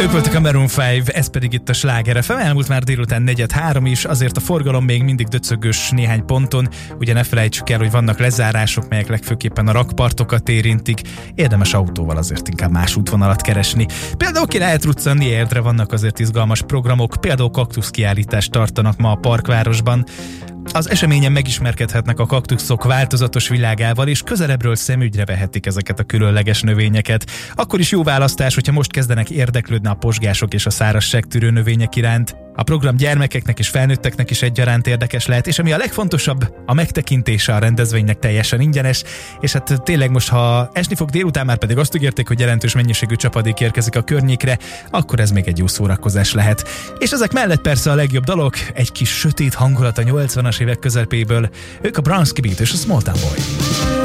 Ők voltak a Maroon 5, ez pedig itt a Sláger FM. Elmúlt már délután 4:03 is, azért a forgalom még mindig döcögös néhány ponton. Ugye ne felejtsük el, hogy vannak lezárások, melyek legfőképpen a rakpartokat érintik. Érdemes autóval azért inkább más útvonalat keresni. Például ki lehet ruccanni Érdre, vannak azért izgalmas programok, például kaktuszkiállítást tartanak ma a Parkvárosban. Az eseményen megismerkedhetnek a kaktuszok változatos világával, és közelebbről szemügyre vehetik ezeket a különleges növényeket. Akkor is jó választás, hogyha most kezdenek érdeklődni a posgások és a szárazságtűrő növények iránt. A program gyermekeknek és felnőtteknek is egyaránt érdekes lehet, és ami a legfontosabb, a megtekintése a rendezvénynek teljesen ingyenes, és hát tényleg most, ha esni fog délután, már pedig azt ígérték, hogy jelentős mennyiségű csapadék érkezik a környékre, akkor ez még egy jó szórakozás lehet. És ezek mellett persze a legjobb dalok, egy kis sötét hangulat a 80-as évek közepéből, ők a Bronski Beat és a Small Town Boy.